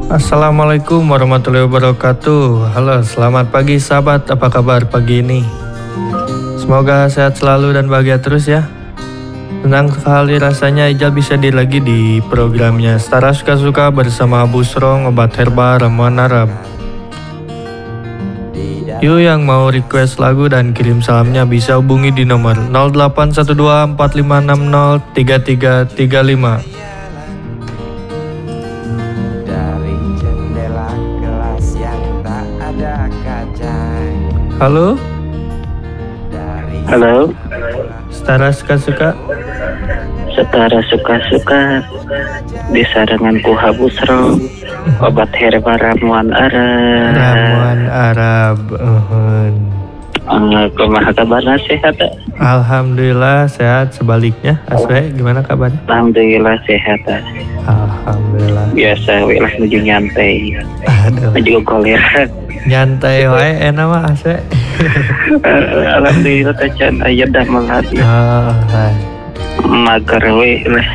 Assalamualaikum warahmatullahi wabarakatuh. Halo, selamat pagi sahabat. Apa kabar pagi ini? Semoga sehat selalu dan bahagia terus ya. Senang sekali rasanya Ijal bisa lagi di programnya Setara Suka-Suka bersama Busrong, obat herbal ramuan Arab. Yuk yang mau request lagu dan kirim salamnya bisa hubungi di nomor 081245603335. Halo? Halo, Setara Suka-Suka? Setara Suka-Suka disarangan ku Busrong, obat herbal ramuan Arab. Ramuan Arab. Kumaha kabarna sehat? Alhamdulillah sehat. Sebaliknya, Aswe gimana kabarnya? Alhamdulillah sehat. Alhamdulillah. Biasa we lah menuju nyantai. Aduh. Menuju goler. Nyantai wae enak mah Aswe. Alhamdulillah tacan aya damel hati. hai. Mager we lah.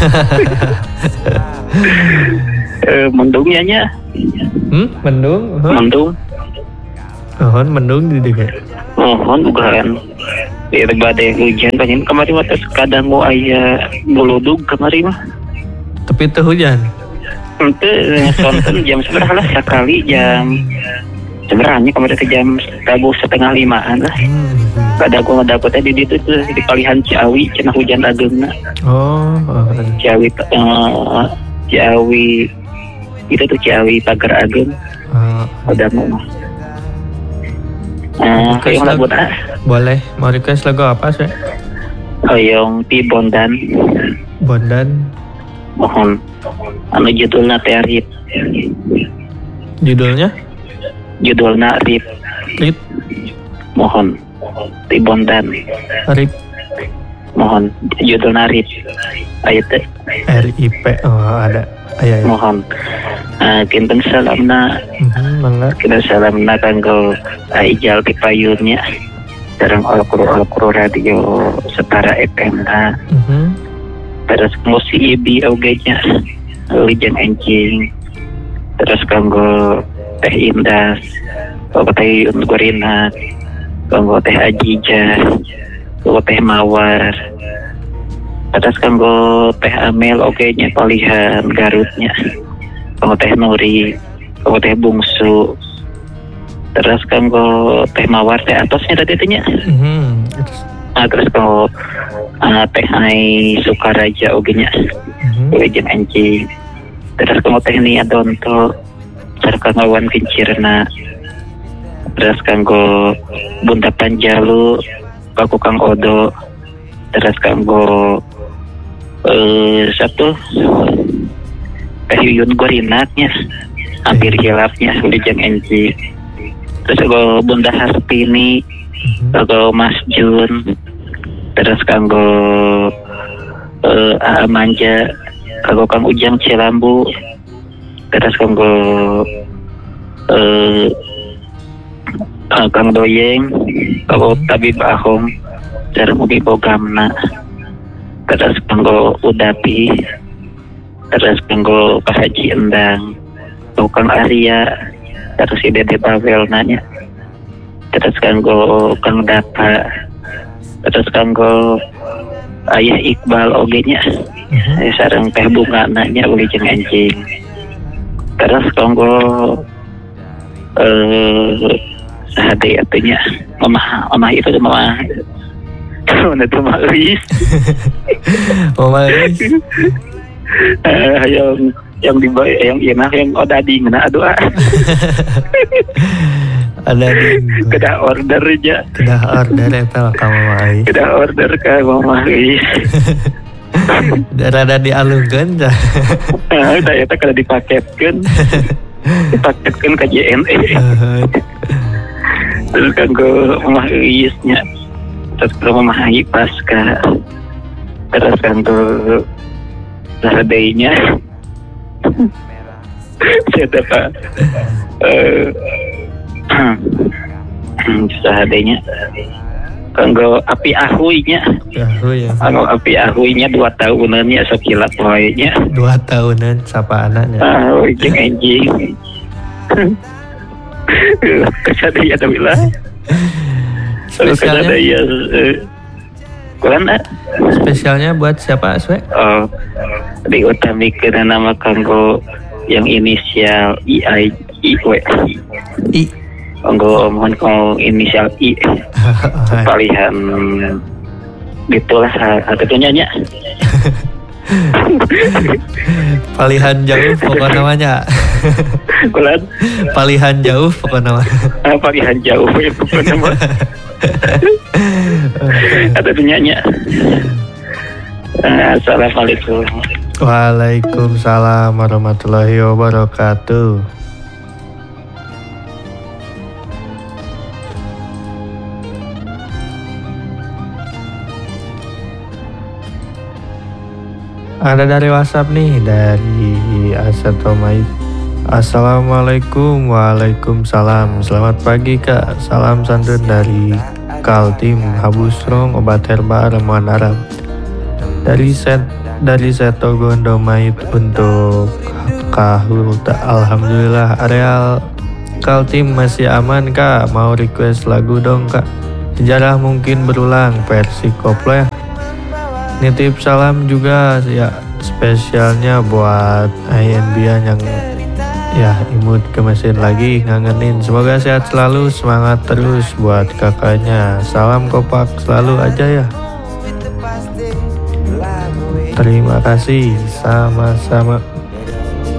Mendungnya nya. Mendung? Mendung. Mendung di dieu. Dugaan di badai hujan banyak kemarin waktu kadang mau aya buludug kemarin mah. Tapi teu hujan. Itu sonten jam seberapa lah sekali jam sebenarnya kemarin ke jam 4:30 lah. Kada gua ngedapetnya di situ tuh di Palihan Ciawi cenah hujan ageungna. Ciawi itu tuh Ciawi Pagar Ageung. Udah mau. Yang lagu boleh, mau request lagu apa sih? Hoyong Ti Bondan. Mohon. Anu judulna teh Rip. Judulnya Rip. Mohon. Ti Bondan. Rip. Mohon. Judulna Rip. Aya teh RIP. Ada. Aya. Mohon. Kinten salamna. Mangga. Kinten salamna kanggo Ijal ti payunnya. Sareng Al-Qur'an radio Setara FM na. Terus musik ibi oge-nya Lijeng Enjing. Terus kanggo Teh Indah, kanggo Teh Gorina, kanggo Teh Ajija, kanggo Teh Mawar. Terus kanggo Teh Amel oge-nya Palihan Garutnya. Kanggo Teh Nuri, kanggo Teh Bungsu. Terus kanggo Teh Mawar Teh Atosnya tadi tanya. Terus kanggo Teh Ai Sukaraja oge-nya. Lijeng Enjing. Terus kanggo Teh Nia Donto, sareng kanggo Wan Kincirna. Terus kanggo Bunda Panjalu, kanggo Kang Odo. Terus kanggo satu Teh Yuyun Gorinatnya, hampir hilapnya Lijeng Enjing. Terus kanggo Bunda Hartini, kanggo Mas Jun. Terus kanggo Manja, kanggo Kang Ujang Cilambu. Terus kanggo Kang Doyeng, kanggo Tabib Ahong, sareng ugi bogamna. Terus kanggo Udapi. Terus kanggo Pak Haji Endang, kanggo Kang Arya. Terus si Dede Bawel nanya. Terus kanggo Kang Dapa. Terus kanggo Ayah Iqbal oge-nya. Sareng Teh Bunga nanya Lijeng Enjing. Terus kanggo sahade atunya mama itu mama mana tuh Mama Elis. Mama Elis. yang enak yang odading nah aduh. Ada di kedah order aja. Kedah order eta ka Mama Elis. Kedah order ka Mama Elis. Rada dialungkeun dah. Eta kada dipaketkeun. Dipaketkeun ka JNE. Terus kanggo Mama Elisnya. Terus kanggo Mama Hai Pasca. Terus kanggo Saradainya. Siapa Pak? Saradainya. kanggo api ahuinya. Ya. Kanggo api ahuinya 2 tahunan nya sok kilat wae nya. 2 tahunan sapa anaknya. Jeung anjing. Kesadaya tapi lah. Spesialnya, Kurang spesialnya buat siapa, Swe? Oh, diutamikeun nama kanggo yang inisial I. Kanggo mohon kanggo inisial I. Palihan gitulah satunya nya. Palihan jauh pokok namanya. Kulan Palihan jauh pokok nama. palihan jauh ya pokok nama. Ada nya. Assalamualaikum. Waalaikumsalam warahmatullahi wabarakatuh. Ada dari WhatsApp nih, dari Asatomait. Assalamualaikum. Waalaikumsalam. Selamat pagi Kak. Salam santun dari Kaltim Habusrong Obat Herbal Ramuan Arab. Dari Seto Gondomait untuk Kahulta. Alhamdulillah. Areal Kaltim masih aman Kak. Mau request lagu dong Kak. Sejarah mungkin berulang versi koplo ya. Nitip salam juga ya, spesialnya buat INBian yang ya imut ke mesin lagi ngangenin. Semoga sehat selalu, semangat terus buat kakaknya. Salam kompak selalu aja ya. Terima kasih, sama-sama.